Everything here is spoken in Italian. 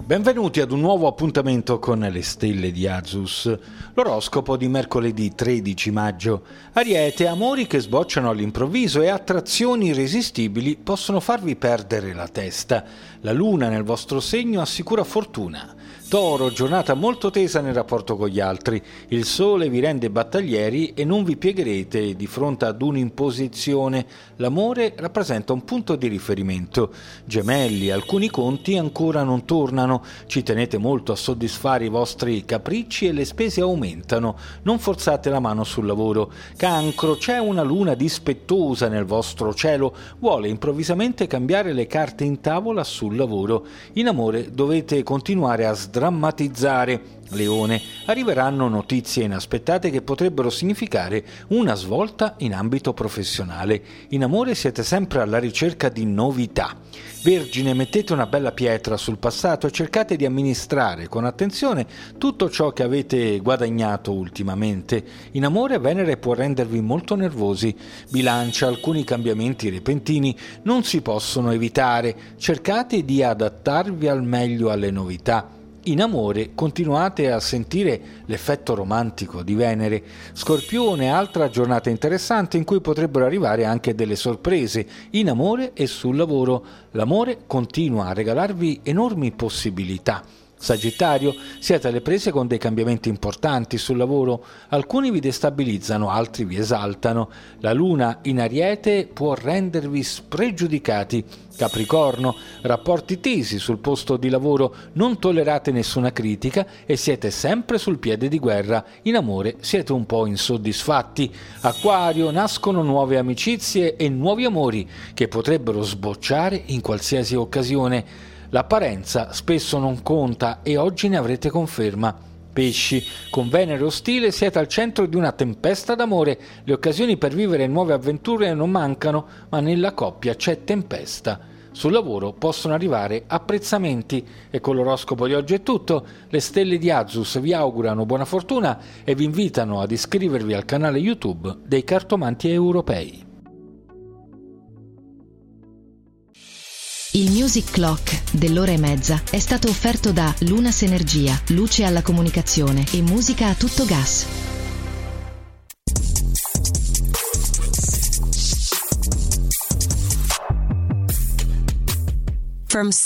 Benvenuti ad un nuovo appuntamento con le stelle di Azus, l'oroscopo di mercoledì 13 maggio. Ariete, amori che sbocciano all'improvviso e attrazioni irresistibili possono farvi perdere la testa. La luna nel vostro segno assicura fortuna. Toro, giornata molto tesa nel rapporto con gli altri. Il sole vi rende battaglieri e non vi piegherete di fronte ad un'imposizione. L'amore rappresenta un punto di riferimento. Gemelli, alcuni conti ancora non tornano. Ci tenete molto a soddisfare i vostri capricci e le spese aumentano. Non forzate la mano sul lavoro. Cancro, c'è una luna dispettosa nel vostro cielo. Vuole improvvisamente cambiare le carte in tavola sul lavoro. In amore dovete continuare a drammatizzare. Leone, arriveranno notizie inaspettate che potrebbero significare una svolta in ambito professionale. In amore siete sempre alla ricerca di novità. Vergine, mettete una bella pietra sul passato e cercate di amministrare con attenzione tutto ciò che avete guadagnato ultimamente. In amore Venere può rendervi molto nervosi. Bilancia, alcuni cambiamenti repentini non si possono evitare. Cercate di adattarvi al meglio alle novità. In amore continuate a sentire l'effetto romantico di Venere. Scorpione, altra giornata interessante in cui potrebbero arrivare anche delle sorprese in amore e sul lavoro. L'amore continua a regalarvi enormi possibilità. Sagittario, siete alle prese con dei cambiamenti importanti sul lavoro. Alcuni vi destabilizzano, altri vi esaltano. La luna in Ariete può rendervi spregiudicati. Capricorno, rapporti tesi sul posto di lavoro, non tollerate nessuna critica e siete sempre sul piede di guerra. In amore siete un po' insoddisfatti. Acquario, nascono nuove amicizie e nuovi amori che potrebbero sbocciare in qualsiasi occasione. L'apparenza spesso non conta e oggi ne avrete conferma. Pesci, con Venere ostile siete al centro di una tempesta d'amore. Le occasioni per vivere nuove avventure non mancano, ma nella coppia c'è tempesta. Sul lavoro possono arrivare apprezzamenti. E con l'oroscopo di oggi è tutto. Le stelle di Azus vi augurano buona fortuna e vi invitano ad iscrivervi al canale YouTube dei Cartomanti Europei. Il Music Clock dell'ora e mezza è stato offerto da Lunas Energia, luce alla comunicazione e musica a tutto gas. From